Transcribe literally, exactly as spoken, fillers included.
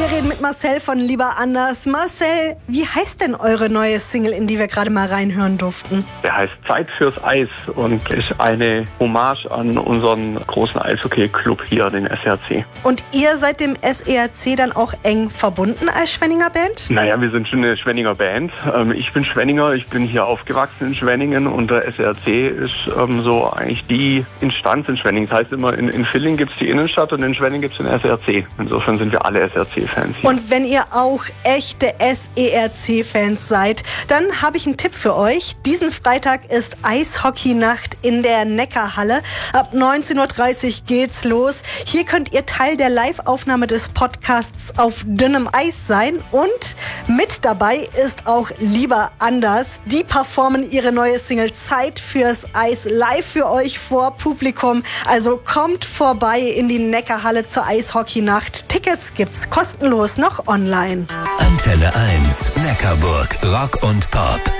Wir reden mit Marcel von Lieber Anders. Marcel, wie heißt denn eure neue Single, in die wir gerade mal reinhören durften? Der heißt Zeit fürs Eis und ist eine Hommage an unseren großen Eishockey-Club hier, den S R C. Und ihr seid dem S E R C dann auch eng verbunden als Schwenninger Band? Naja, wir sind schon eine Schwenninger Band. Ich bin Schwenninger, ich bin hier aufgewachsen in Schwenningen und der S E R C ist ähm, so eigentlich die Instanz in Schwenningen. Das heißt immer, in, in Villingen gibt es die Innenstadt und in Schwenningen gibt es den S E R C. Insofern sind wir alle S E R C-Fans hier. Und wenn ihr auch echte S E R C-Fans seid, dann habe ich einen Tipp für euch. Diesen Freitag ist Eishockey-Nacht in der Neckarhalle. Ab neunzehn Uhr dreißig geht's los. Hier könnt ihr Teil der Live-Aufnahme des Podcasts auf dünnem Eis sein. Und mit dabei ist auch Lieber Anders. Die performen ihre neue Single Zeit fürs Eis live für euch vor Publikum. Also kommt vorbei in die Neckarhalle zur Eishockey-Nacht. Tickets gibt's kostenlos noch online. Antenne eins, Neckarburg, Rock und Pop.